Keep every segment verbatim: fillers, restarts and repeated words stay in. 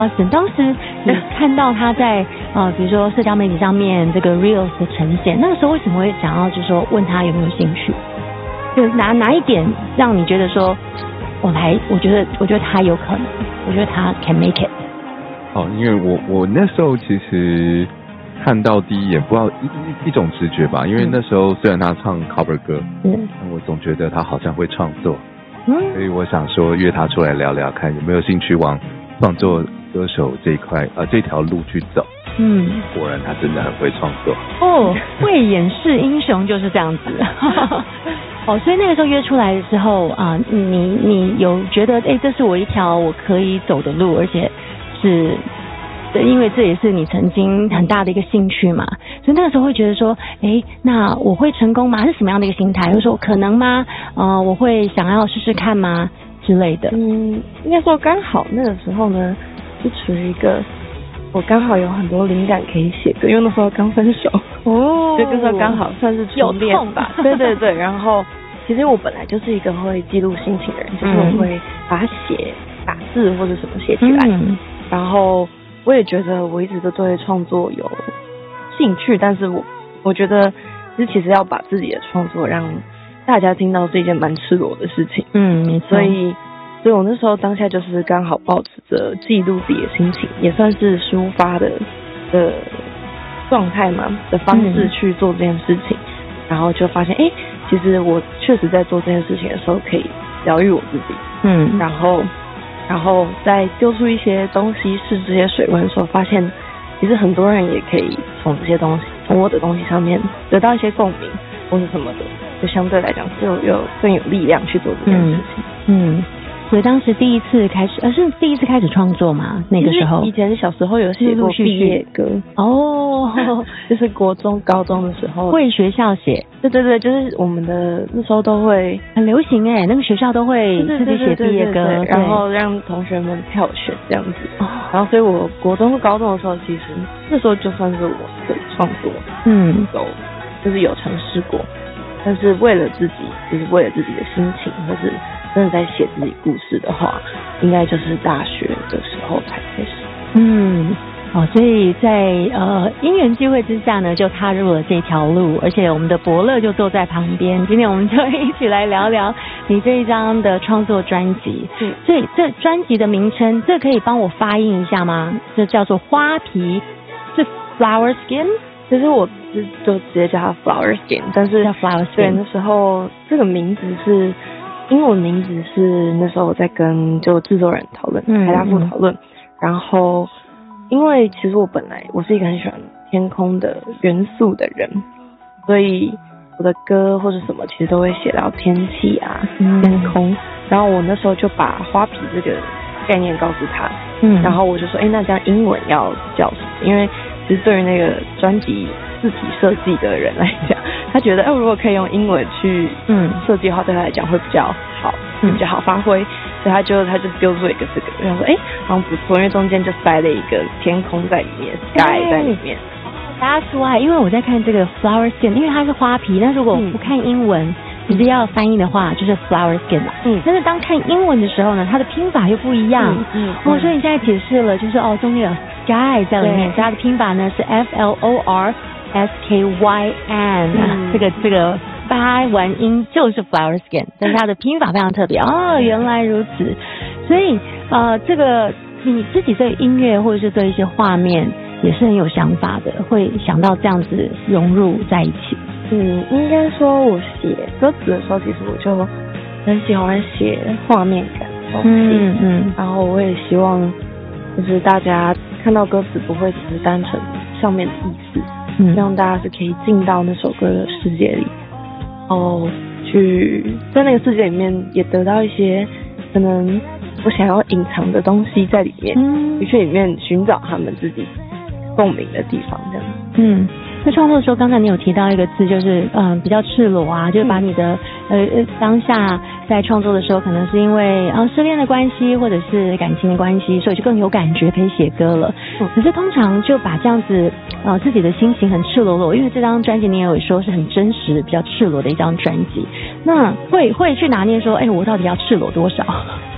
Austin， 当时你看到他在呃，比如说社交媒体上面这个 reels 的呈现，那个时候为什么会想要就是说问他有没有兴趣？就是哪哪一点让你觉得说，我来，我觉得我觉得他有可能，我觉得他 can make it。 哦，因为我我那时候其实看到第一眼，不知道一一一种直觉吧，因为那时候虽然他唱 cover 歌，嗯，我总觉得他好像会创作，嗯，所以我想说约他出来聊聊，看有没有兴趣往创作歌手这一块呃这条路去走。嗯，果然他真的很会创作哦，会掩饰英雄就是这样子。哦，所以那个时候约出来的时候啊、呃，你你有觉得哎，这是我一条我可以走的路，而且是，因为这也是你曾经很大的一个兴趣嘛，所以那个时候会觉得说，哎，那我会成功吗？是什么样的一个心态？就是说可能吗？呃，我会想要试试看吗？之类的。 嗯，应该说刚好那个时候呢，是处于一个我刚好有很多灵感可以写歌，因为那时候刚分手哦，就那时候刚好算是初恋吧。对对对，然后其实我本来就是一个会记录心情的人，就是我会把它写打字或者什么写起来，嗯、然后我也觉得我一直都对创作有兴趣，但是我我觉得其实其实要把自己的创作让大家听到是一件蛮赤裸的事情，嗯，没错，所以。所以我那时候当下就是刚好抱持着记录自己的心情，也算是抒发的的状态嘛的方式去做这件事情，嗯、然后就发现，哎，其实我确实在做这件事情的时候可以疗愈我自己，嗯，然后然后再丢出一些东西试这些水温的时候，发现其实很多人也可以从这些东西，从我的东西上面得到一些共鸣或是什么的，就相对来讲就有更有力量去做这件事情，嗯。嗯所以当时第一次开始，呃，是第一次开始创作嘛？那个时候， 以前小时候有写过毕业歌哦，就是国中、高中的时候， 为学校写。 对对对，就是我们的那时候都会很流行哎，那个学校都会自己写毕业歌， 对对对对对，然后让同学们票选这样子。哦、然后，所以我国中、高中的时候，其实那时候就算是我的创作，嗯，有就是有尝试过，但是为了自己，就是为了自己的心情，或是。真的在写自己故事的话，应该就是大学的时候才开始。 嗯，哦，所以在呃因缘际会之下呢，就踏入了这条路，而且我们的伯乐就坐在旁边。今天我们就一起来聊聊你这一张的创作专辑。嗯，所以这专辑的名称，这可以帮我发音一下吗？这叫做花皮，是 Flower Skin。 其实我就直接叫它 Flower Skin， 但是叫 Flower Skin 对那时候这个名字是。英文名字是那时候我在跟就制作人讨论，台大副讨论，然后因为其实我本来我是一个很喜欢天空的元素的人，所以我的歌或者什么其实都会写到天气啊、天空，然后我那时候就把花皮这个概念告诉他，嗯，然后我就说，哎，那这样英文要叫什么？因为其实对于那个专辑字体设计的人来讲，他觉得，哎，如果可以用英文去嗯设计的话，对他来讲会比较好，嗯、比较好发挥，所以他就他就丢出一个这个，我想说，哎，好像不错，因为中间就塞了一个天空在里面 ，sky 在里面。 That's why， 因为我在看这个 flower skin， 因为它是花皮，但如果不看英文，嗯、直接要翻译的话，就是 flower skin 嘛。嗯。但是当看英文的时候呢，它的拼法又不一样。嗯。嗯哦，所以你现在解释了，就是哦，中间有 sky 在里面，所以它的拼法呢是 F L O R S K Y N，嗯、这个这个发完音就是 flower skin， 但是它的拼法非常特别。哦，原来如此。所以呃，这个你自己对音乐或者是对一些画面也是很有想法的，会想到这样子融入在一起。 嗯，应该说我写歌词的时候，其实我就很喜欢写画面感的东西。嗯嗯。然后我也希望就是大家看到歌词不会只是单纯上面的意思。嗯，让大家是可以进到那首歌的世界里，然后去在那个世界里面也得到一些可能我想要隐藏的东西在里面，嗯，去里面寻找他们自己共鸣的地方，这样。嗯， 在创作的时候，刚才你有提到一个字，就是嗯比较赤裸啊，就是把你的、嗯、呃当下在创作的时候，可能是因为啊失恋的关系，或者是感情的关系，所以就更有感觉可以写歌了。嗯，可是通常就把这样子呃自己的心情很赤裸裸，因为这张专辑你也有说是很真实、比较赤裸的一张专辑，那会会去拿捏说，哎，我到底要赤裸多少？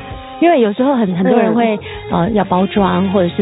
因为有时候很很多人会呃要包装或者是